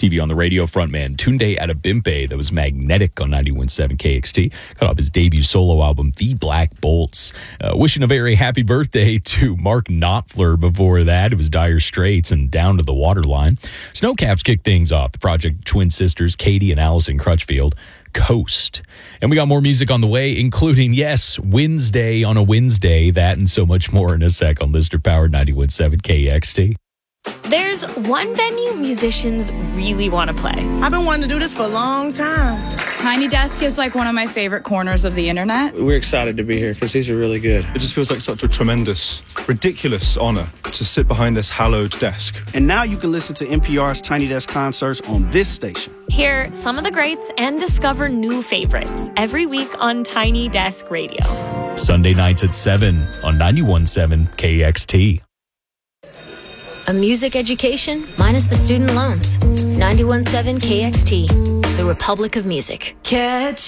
Stevie on the radio frontman Tunde Adebimpe, that was magnetic on 91.7 KXT. Cut off his debut solo album, The Black Bolts. Wishing a very happy birthday to Mark Knopfler before that. It was Dire Straits and Down to the Waterline. Snowcaps kicked things off. The project twin sisters, Katie and Allison Crutchfield, Coast. And we got more music on the way, including, yes, Wednesday on a Wednesday. That and so much more in a sec on Listener Powered 91.7 KXT. There's one venue musicians really want to play. I've been wanting to do this for a long time. Tiny Desk is like one of my favorite corners of the internet. We're excited to be here because these are really good. It just feels like such a tremendous, ridiculous honor to sit behind this hallowed desk. And now you can listen to NPR's Tiny Desk concerts on this station. Hear some of the greats and discover new favorites every week on Tiny Desk Radio. Sunday nights at 7 on 91.7 KXT. A music education minus the student loans. 91.7 KXT, the Republic of Music. Catch